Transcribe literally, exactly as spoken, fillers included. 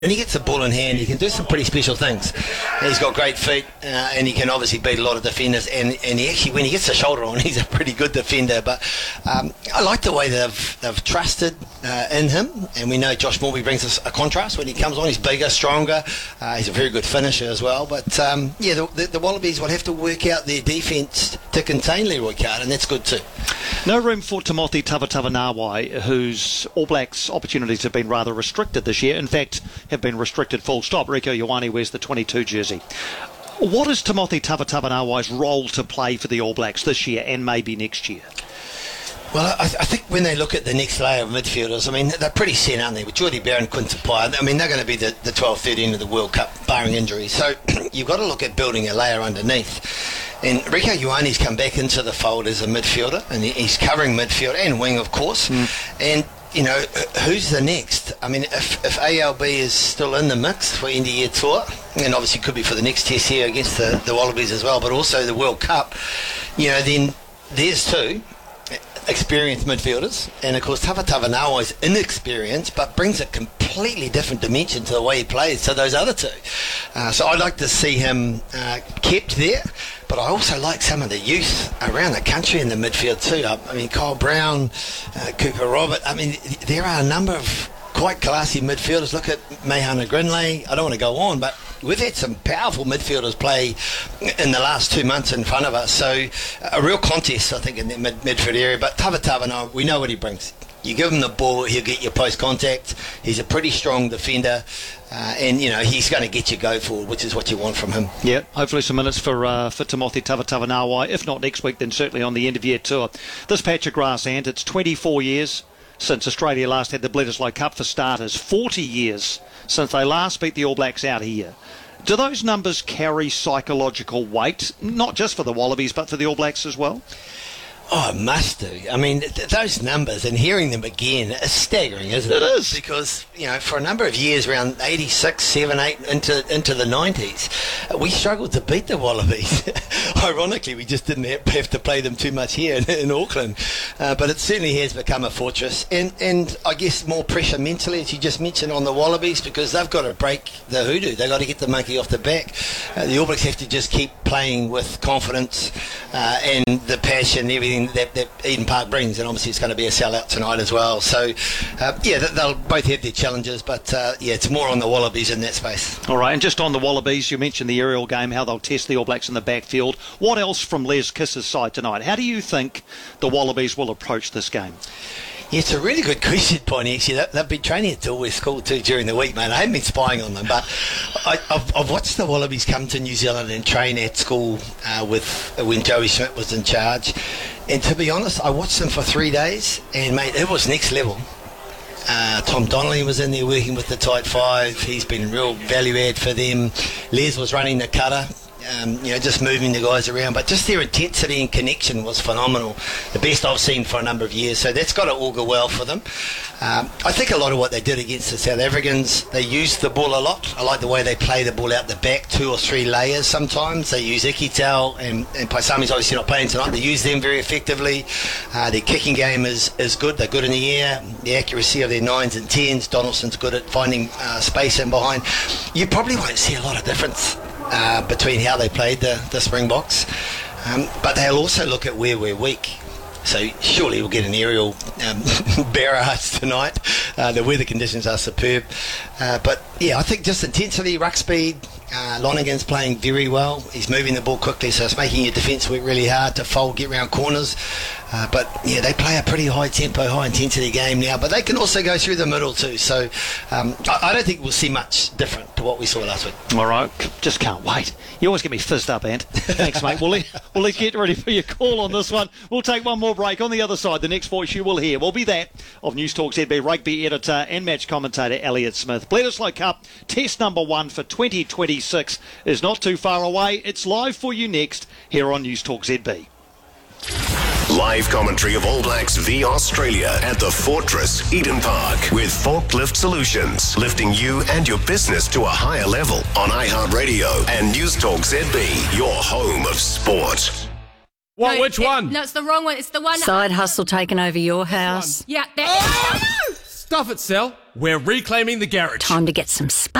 When he gets the ball in hand, he can do some pretty special things. He's got great feet, uh, and he can obviously beat a lot of defenders. And, and he actually, when he gets the shoulder on, he's a pretty good defender. But um, I like the way they've they've trusted uh, in him. And we know Josh Morby brings us a contrast when he comes on. He's bigger, stronger. Uh, he's a very good finisher as well. But um, yeah, the, the, the Wallabies will have to work out their defence to contain Leroy Carter, and that's good too. No room for Timothy Tavatavanawai, whose All Blacks opportunities have been rather restricted this year. In fact, have been restricted full stop. Rieko Ioane wears the twenty-two jersey. What is Timothy Tavatavanawai's role to play for the All Blacks this year and maybe next year? Well, I, I think when they look at the next layer of midfielders, I mean, they're pretty set, aren't they? With Jordy Barron, Quinta Pai, I mean, they're going to be the, the twelve, thirteen of the World Cup, barring injuries. So you've got to look at building a layer underneath. And Rieko Ioane's come back into the fold as a midfielder, and he's covering midfield and wing, of course. Mm. And you know, who's the next? I mean, if, if A L B is still in the mix for end of year tour, and obviously could be for the next test here against the, the Wallabies as well, but also the World Cup, you know, then there's two experienced midfielders, and of course Tavatavanawai is inexperienced but brings a completely different dimension to the way he plays to those other two. Uh, so I'd like to see him uh, kept there, but I also like some of the youth around the country in the midfield too. I, I mean, Kyle Brown, uh, Cooper Robert, I mean, there are a number of quite classy midfielders. Look at Mahana Grinley. I don't want to go on, but we've had some powerful midfielders play in the last two months in front of us. So a real contest, I think, in the mid- midfield area. But Tavatavanawai, we know what he brings. You give him the ball, he'll get your post contact. He's a pretty strong defender, uh, and you know he's going to get you go forward, which is what you want from him. Yeah, hopefully some minutes for uh, for Timothy Tavatavanawai. If not next week, then certainly on the end of year tour. This patch of grass, and it's twenty-four years since Australia last had the Bledisloe Cup for starters. forty years since they last beat the All Blacks out here. Do those numbers carry psychological weight, not just for the Wallabies, but for the All Blacks as well? Oh, it must do. I mean, th- those numbers and hearing them again is staggering, isn't it? It is. Because, you know, for a number of years, around eighty-six, seven, eight, into into the nineties, we struggled to beat the Wallabies. Ironically, we just didn't have, have to play them too much here in, in Auckland. Uh, but it certainly has become a fortress. And, and I guess more pressure mentally, as you just mentioned, on the Wallabies, because they've got to break the hoodoo. They've got to get the monkey off the back. Uh, the All Blacks have to just keep playing with confidence uh, and the passion and everything That, that Eden Park brings, and obviously it's going to be a sellout tonight as well. So, uh, yeah, they'll both have their challenges, but uh, yeah, it's more on the Wallabies in that space. All right, and just on the Wallabies, you mentioned the aerial game, how they'll test the All Blacks in the backfield. What else from Les Kiss's side tonight? How do you think the Wallabies will approach this game? Yeah, it's a really good question, Bonnie. Actually, they've been training at Tilwell School too during the week, mate. I haven't been spying on them, but I, I've, I've watched the Wallabies come to New Zealand and train at school uh, with uh, when Joey Schmidt was in charge. And to be honest, I watched them for three days, and mate, it was next level. Uh, Tom Donnelly was in there working with the tight five. He's been real value add for them. Les was running the cutter. Um, you know, just moving the guys around, but just their intensity and connection was phenomenal. The best I've seen for a number of years, so that's got to augur well for them. Um, I think a lot of what they did against the South Africans, they used the ball a lot. I like the way they play the ball out the back, two or three layers sometimes. They use Ikitel, and, and Paisami's obviously not playing tonight. They use them very effectively. Uh, their kicking game is, is good. They're good in the air. The accuracy of their nines and tens, Donaldson's good at finding uh, space in behind. You probably won't see a lot of difference Uh, between how they played the, the Springboks, um, but they'll also look at where we're weak. So surely we'll get an aerial um, barrage tonight. Uh, the weather conditions are superb, uh, but yeah, I think just intensity, ruck speed. Uh, Lonergan's playing very well. He's moving the ball quickly, so it's making your defence work really hard to fold, get round corners. Uh, but yeah, they play a pretty high tempo, high intensity game now, but they can also go through the middle too. So um, I, I don't think we'll see much different to what we saw last week. All right, just can't wait. You always get me fizzed up, Ant. Thanks, mate. We'll, we'll get ready for your call on this one. We'll take one more break. On the other side, the next voice you will hear will be that of News Talk Z B rugby editor and match commentator Elliot Smith. Bledisloe Cup test number one for twenty twenty-six is not too far away. It's live for you next here on News Talk Z B. Live commentary of All Blacks v Australia at the Fortress, Eden Park, with Forklift Solutions, lifting you and your business to a higher level on iHeartRadio and News Talk Z B, your home of sport. What? No, which it, one? No, it's the wrong one. It's the one. Side hustle taking over your house. Yeah. That, Oh! Stuff it, Sal. We're reclaiming the garage. Time to get some